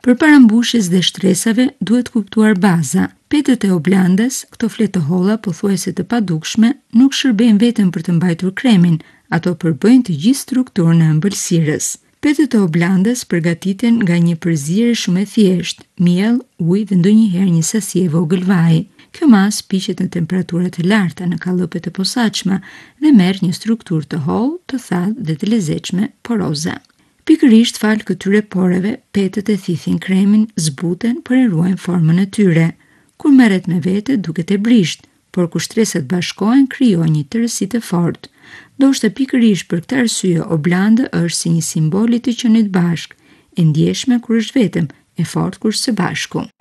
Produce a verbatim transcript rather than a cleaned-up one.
Përpara mbushjes dhe shtresave, duhet kuptuar baza. Petët e oblandas, këto fletë të holla pothuajse të padukshme, nuk shërbejnë vetëm për të mbajtur kremin, ato përbëjnë të gjithë strukturën e ëmbëlsirës. Petët e oblandas përgatiten nga një përzierje shumë e thjeshtë, miell, ujë dhe ndonjëherë një sasi e vogël vaji. Kjo mas piqet në temperatura të larta në kallëpe të posaçme dhe merr një strukturë të hollë, të thellë dhe të lezetshme, poroze. Pikërisht fal këtyre poreve, petët e thithin kremin, zbuten për e ruajnë formën e tyre. Kur merret me vete, duket e brisht, por kur shtresat bashkohen, krijojnë një tërësi të fortë. Ndoshta pikërisht për këtë arsye oblanda është si një simbol i të qenit bashk, e ndjeshme kur është vetëm, e fortë kur së bashku.